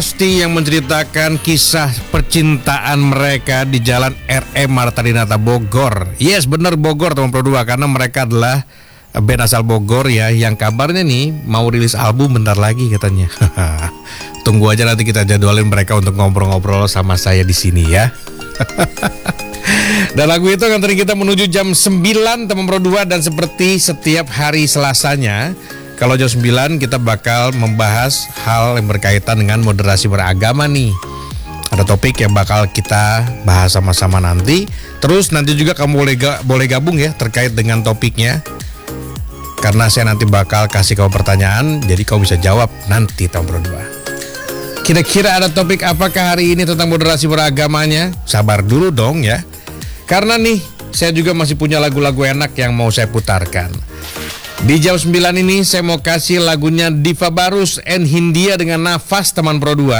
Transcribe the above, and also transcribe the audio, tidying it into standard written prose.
Pasti yang menceritakan kisah percintaan mereka di Jalan R.E. Marta Dinata Bogor. Yes, bener Bogor teman Pro 2, karena mereka adalah band asal Bogor ya, yang kabarnya nih mau rilis album bentar lagi katanya. Tunggu aja nanti kita jadwalin mereka untuk ngobrol-ngobrol sama saya di sini ya. Dan lagu itu nganterin kita menuju jam 9 teman Pro 2, dan seperti setiap hari Selasanya, kalau jam 9 kita bakal membahas hal yang berkaitan dengan moderasi beragama nih. Ada topik yang bakal kita bahas sama-sama nanti. Terus nanti juga kamu boleh gabung ya terkait dengan topiknya, karena saya nanti bakal kasih kamu pertanyaan, jadi kamu bisa jawab nanti teman Pro 2. Kira-kira ada topik apakah hari ini tentang moderasi beragamanya? Sabar dulu dong ya, karena nih saya juga masih punya lagu-lagu enak yang mau saya putarkan. Di jam 9 ini saya mau kasih lagunya Diva Barus and Hindia dengan Nafas teman Pro 2.